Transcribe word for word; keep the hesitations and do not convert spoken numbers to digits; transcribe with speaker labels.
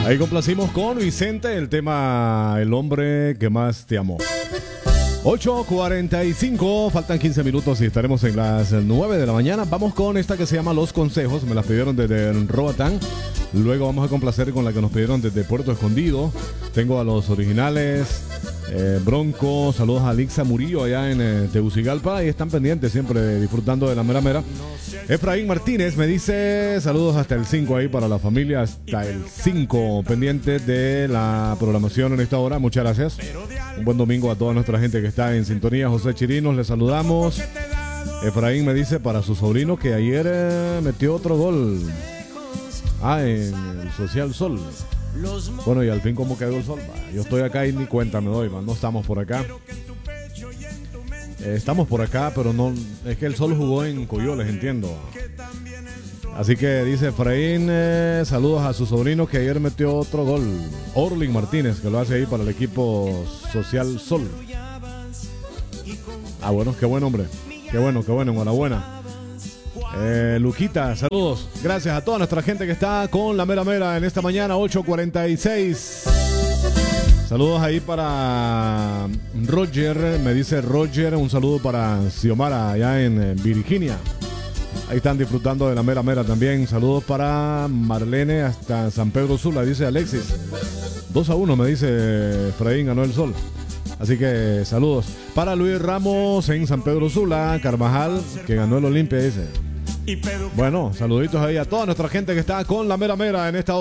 Speaker 1: Ahí complacimos con Vicente el tema El hombre que más te amó. ocho cuarenta y cinco, faltan quince minutos y estaremos en las nueve de la mañana. Vamos con esta que se llama Los Consejos. Me las pidieron desde Roatán. Luego vamos a complacer con la que nos pidieron desde Puerto Escondido. Tengo a los originales, eh, Bronco. Saludos a Alixa Murillo allá en eh, Tegucigalpa. Y están pendientes, siempre disfrutando de la mera mera. Efraín Martínez me dice saludos hasta el cinco ahí para la familia. Hasta el cinco, pendientes de la programación en esta hora. Muchas gracias. Un buen domingo a toda nuestra gente que está en sintonía. José Chirinos, les saludamos. Efraín me dice para su sobrino que ayer eh, metió otro gol. Ah, en el Social Sol. Bueno, y al fin cómo quedó el sol. Yo estoy acá y ni cuenta me doy, man. No estamos por acá. Eh, estamos por acá, pero no. Es que el sol jugó en Coyoles, entiendo. Así que dice Efraín, eh, saludos a su sobrino que ayer metió otro gol. Orlin Martínez, que lo hace ahí para el equipo Social Sol. Ah, bueno, qué buen hombre. Qué bueno, qué bueno, enhorabuena. Eh, Luquita, saludos. Gracias a toda nuestra gente que está con la mera mera en esta mañana, ocho cuarenta y seis. Saludos ahí para Roger, me dice Roger, un saludo para Xiomara allá en Virginia. Ahí están disfrutando de la mera mera también. Saludos para Marlene hasta San Pedro Sula, dice Alexis. dos a uno me dice Efraín, ganó el sol. Así que saludos para Luis Ramos en San Pedro Sula, Carvajal, que ganó el Olimpia, dice. Bueno, saluditos ahí a toda nuestra gente que está con la mera mera en esta hora.